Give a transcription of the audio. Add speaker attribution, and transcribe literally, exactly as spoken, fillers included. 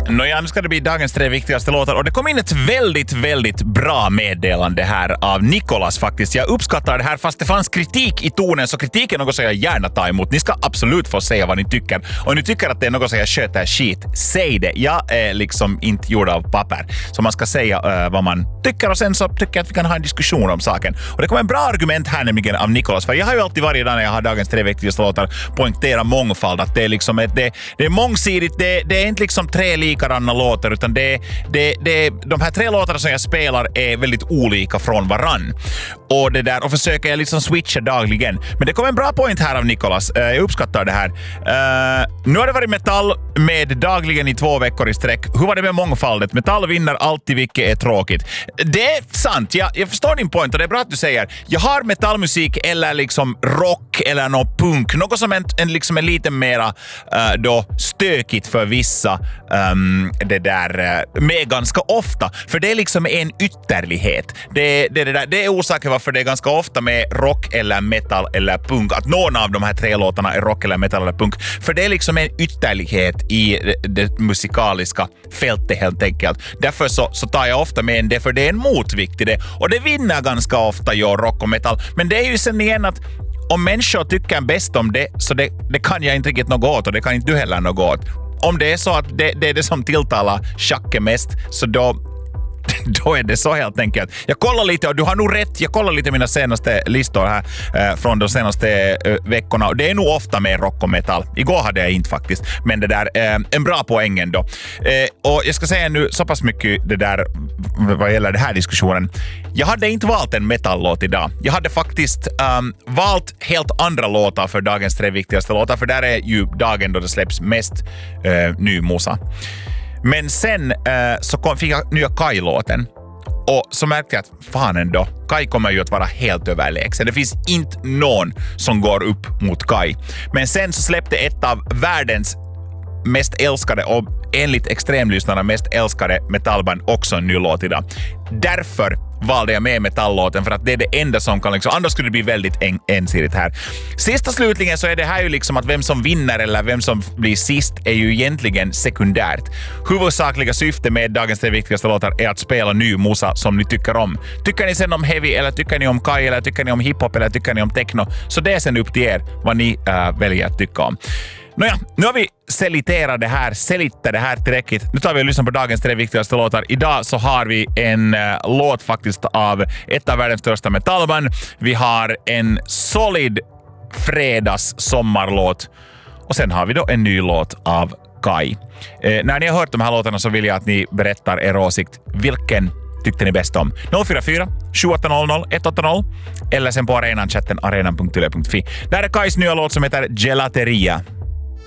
Speaker 1: Nåja, nu ska det bli dagens tre viktigaste låtar och det kom in ett väldigt, väldigt bra meddelande här av Nikolas faktiskt. Jag uppskattar det här fast det fanns kritik i tonen, så kritik är något som jag gärna tar emot. Ni ska absolut få säga vad ni tycker. Om ni tycker att det är något som jag sköter skit, säg det. Jag är liksom inte gjord av papper. Så man ska säga uh, vad man tycker och sen så tycker jag att vi kan ha en diskussion om saken. Och det kommer en bra argument här nämligen av Nikolas, för jag har ju alltid varje dag när jag har dagens tre viktigaste låtar poängtera mångfald, att det är liksom ett, det, det är mångsidigt, det, det är inte liksom tre likadana låtar utan det, det, det, de här tre låtarna som jag spelar är väldigt olika från varann. Och det där, och försöker jag liksom switcha dagligen. Men det kommer en bra point här av Nikolas. Uh, jag uppskattar det här. Uh, nu har det varit metall med dagligen i två veckor i sträck. Hur var det med mångfaldet? Metall vinner alltid, vilket är tråkigt. Det är sant. Jag, jag förstår din point och det är bra att du säger. Jag har metallmusik eller liksom rock eller något punk. Något som en, en, liksom är lite mera uh, då stökigt för vissa um, det där uh, med ganska ofta. För det är liksom en ytterlighet. Det, det, det, där, det är orsaken varför det är ganska ofta med rock eller metal eller punk. Att någon av de här tre låtarna är rock eller metal eller punk. För det är liksom en ytterlighet i det, det musikaliska fältet helt enkelt. Därför så, så tar jag ofta med en det, för det är en motvikt i det. Och det vinner ganska ofta ju rock och metal. Men det är ju sen igen att om människor tycker bäst om det, så det, det kan jag inte riktigt något åt och det kan inte du heller något åt. Om det är så att det, det är det som tilltalar Jacques mest, så då då är det så helt enkelt. Jag kollar lite och du har nog rätt. Jag kollar lite mina senaste listor här eh, från de senaste eh, veckorna och det är nog ofta med rock och metal. Igår hade jag inte faktiskt, men det där eh, en bra poäng ändå. Eh, och jag ska säga nu så pass mycket det där vad gäller den här diskussionen. Jag hade inte valt en metallåt idag. Jag hade faktiskt um, valt helt andra låtar för dagens tre viktigaste låtar, för där är ju dagen då det släpps mest eh, ny musa. Men sen eh, så kom, fick jag nya Kai-låten. Och så märkte jag att fan ändå, Kai kommer ju att vara helt överlägsen. Det finns inte någon som går upp mot Kai. Men sen så släppte ett av världens mest älskade och enligt extremlyssnarna mest älskade metallband också en ny låt idag. Därför valde jag med metalllåten, för att det är det enda som kan liksom, annars skulle det bli väldigt en, ensidigt här. Sista slutligen så är det här ju liksom att vem som vinner eller vem som blir sist är ju egentligen sekundärt. Huvudsakliga syfte med dagens tre viktigaste låtar är att spela ny musa som ni tycker om. Tycker ni sen om heavy eller tycker ni om Kai eller tycker ni om hiphop eller tycker ni om techno, så det är sen upp till er vad ni uh, väljer att tycka om. Nåja, nu har vi seliterat det här, selittat det här tillräckligt. Nu tar vi och lyssnar på dagens tre viktigaste låtar. Idag så har vi en uh, låt faktiskt av ett av världens största metallband. Vi har en solid fredags sommarlåt. Och sen har vi då en ny låt av Kai. Eh, när ni har hört de här låtarna så vill jag att ni berättar er åsikt. Vilken tyckte ni bäst om? noll fyra fyra sju åtta noll noll ett åtta noll eller sen på arenan chatten arenan punkt yle punkt fi. Där är Kais nya låt som heter Gelateria.